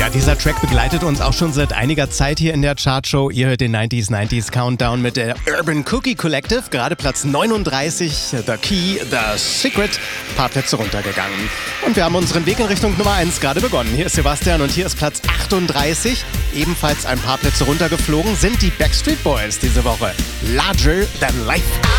Ja, dieser Track begleitet uns auch schon seit einiger Zeit hier in der Chartshow. Ihr hört den 90s Countdown mit der Urban Cookie Collective. Gerade Platz 39, The Key, The Secret. Ein paar Plätze runtergegangen. Und wir haben unseren Weg in Richtung Nummer 1 gerade begonnen. Hier ist Sebastian und hier ist Platz 38. Ebenfalls ein paar Plätze runtergeflogen sind die Backstreet Boys diese Woche. Larger Than Life.